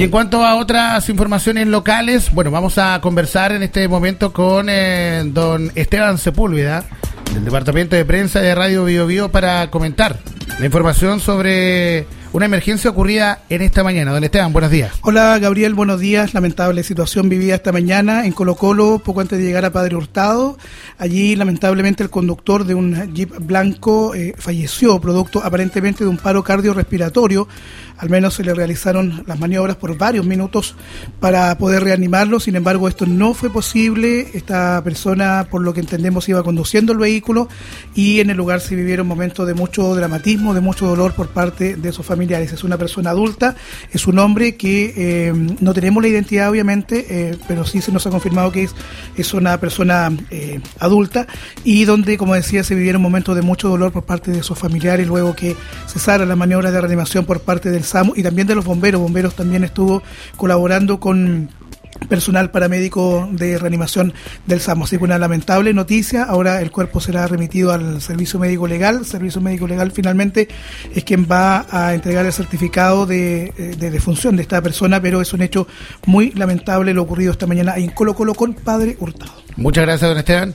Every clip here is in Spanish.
Y en cuanto a otras informaciones locales, bueno, vamos a conversar en este momento con don Esteban Sepúlveda, del Departamento de Prensa de Radio Bio Bio, para comentar la información sobre una emergencia ocurrida en esta mañana. Don Esteban, buenos días. Hola, Gabriel, buenos días. Lamentable situación vivida esta mañana en Colo-Colo, poco antes de llegar a Padre Hurtado. Allí, lamentablemente, el conductor de un Jeep blanco falleció, producto aparentemente de un paro cardiorrespiratorio. Al menos se le realizaron las maniobras por varios minutos para poder reanimarlo. Sin embargo, esto no fue posible. Esta persona, por lo que entendemos, iba conduciendo el vehículo y en el lugar se vivieron momentos de mucho dramatismo, de mucho dolor por parte de sus familiares. Es una persona adulta, es un hombre que no tenemos la identidad, obviamente, pero sí se nos ha confirmado que es una persona adulta, y donde, como decía, se vivieron momentos de mucho dolor por parte de sus familiares luego que cesara la maniobra de reanimación por parte del SAMU y también de los bomberos. Bomberos también estuvo colaborando con personal paramédico de reanimación del SAMU. Así que una lamentable noticia. Ahora el cuerpo será remitido al Servicio Médico Legal. El Servicio Médico Legal finalmente es quien va a entregar el certificado de defunción de esta persona, pero es un hecho muy lamentable lo ocurrido esta mañana en Colo-Colo con Padre Hurtado. Muchas gracias, don Esteban.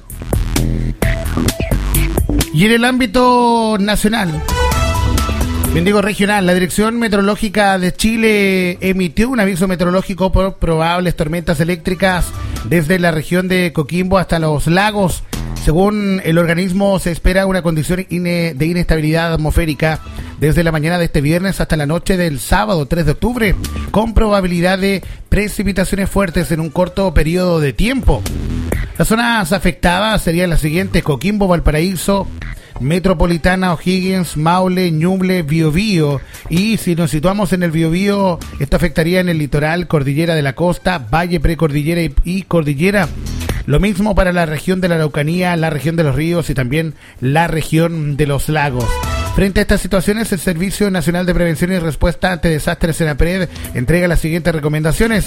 Y en el ámbito nacional, regional, la Dirección Meteorológica de Chile emitió un aviso meteorológico por probables tormentas eléctricas desde la región de Coquimbo hasta los lagos. Según el organismo, se espera una condición de inestabilidad atmosférica desde la mañana de este viernes hasta la noche del sábado 3 de octubre, con probabilidad de precipitaciones fuertes en un corto periodo de tiempo. Las zonas afectadas serían las siguientes: Coquimbo, Valparaíso, Metropolitana, O'Higgins, Maule, Ñuble, Biobío. Y si nos situamos en el Biobío, esto afectaría en el litoral, Cordillera de la Costa, Valle, Precordillera y Cordillera. Lo mismo para la región de la Araucanía, la región de los ríos y también la región de los lagos. Frente a estas situaciones, el Servicio Nacional de Prevención y Respuesta ante Desastres, SENAPRED, entrega las siguientes recomendaciones.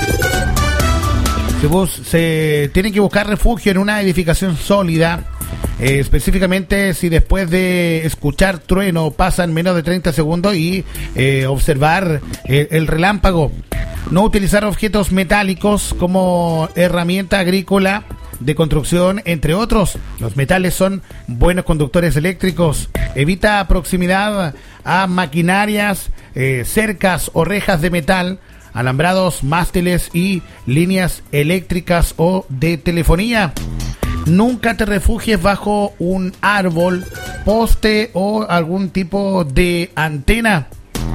Se tiene que buscar refugio en una edificación sólida. Específicamente si después de escuchar trueno pasan menos de 30 segundos y observar el relámpago. No utilizar objetos metálicos como herramienta agrícola, de construcción, entre otros. Los metales son buenos conductores eléctricos. Evita proximidad a maquinarias, cercas o rejas de metal, alambrados, mástiles y líneas eléctricas o de telefonía. Nunca te refugies bajo un árbol, poste o algún tipo de antena.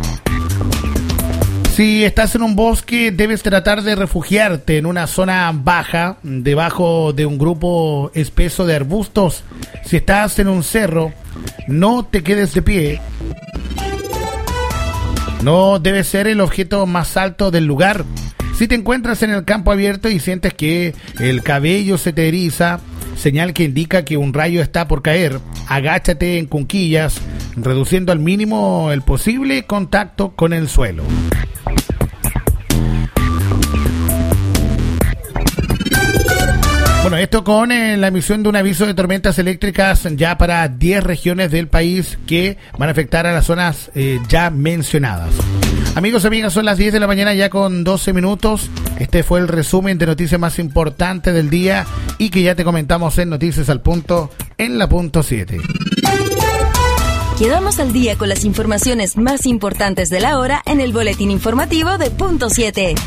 Si estás en un bosque, debes tratar de refugiarte en una zona baja, debajo de un grupo espeso de arbustos. Si estás en un cerro, no te quedes de pie. No debe ser el objeto más alto del lugar. Si te encuentras en el campo abierto y sientes que el cabello se te eriza, señal que indica que un rayo está por caer, agáchate en cuclillas, reduciendo al mínimo el posible contacto con el suelo. Bueno, esto con la emisión de un aviso de tormentas eléctricas ya para 10 regiones del país que van a afectar a las zonas ya mencionadas. Amigos y amigas, son las 10 de la mañana ya con 12 minutos. Este fue el resumen de noticias más importantes del día y que ya te comentamos en Noticias al Punto, en la punto 7. Quedamos al día con las informaciones más importantes de la hora en el boletín informativo de Punto 7.